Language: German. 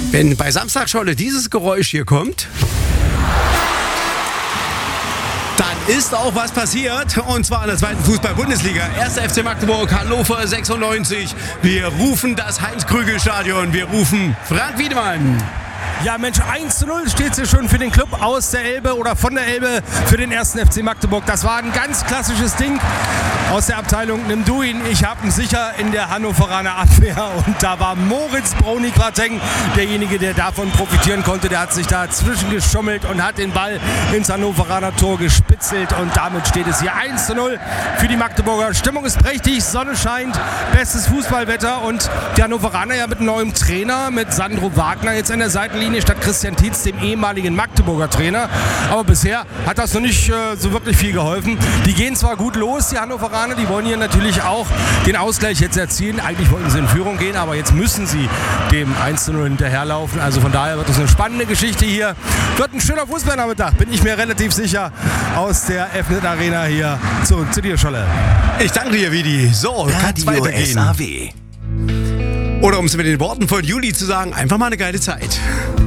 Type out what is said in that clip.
Wenn bei Samstagscholle dieses Geräusch hier kommt, dann ist auch was passiert. Und zwar in der zweiten Fußball-Bundesliga. 1. FC Magdeburg, Hannover 96. Wir rufen das Heinz-Krügel-Stadion. Wir rufen Frank Wiedemann. Ja Mensch, 1:0 steht es hier schon für den Club aus der Elbe oder von der Elbe für den 1. FC Magdeburg. Das war ein ganz klassisches Ding aus der Abteilung Nimm du ihn, ich hab ihn sicher in der Hannoveraner Abwehr. Und da war Moritz Brownie-Quateng derjenige, der davon profitieren konnte. Der hat sich da zwischengeschummelt und hat den Ball ins Hannoveraner Tor gespitzelt. Und damit steht es hier 1:0 für die Magdeburger. Stimmung ist prächtig, Sonne scheint, bestes Fußballwetter. Und die Hannoveraner ja mit neuem Trainer, mit Sandro Wagner jetzt an der Seitenlinie statt Christian Tietz, dem ehemaligen Magdeburger Trainer. Aber bisher hat das noch nicht so wirklich viel geholfen. Die gehen zwar gut los, die Hannoveraner, die wollen hier natürlich auch den Ausgleich jetzt erzielen. Eigentlich wollten sie in Führung gehen, aber jetzt müssen sie dem 1:0 hinterherlaufen. Also von daher wird es eine spannende Geschichte hier. Wird ein schöner Fußballnachmittag, bin ich mir relativ sicher, aus der Fnet Arena hier zu dir, Scholle. Ich danke dir, Vidi. So, kann es weitergehen. SAW. Oder um es mit den Worten von Juli zu sagen, einfach mal eine geile Zeit.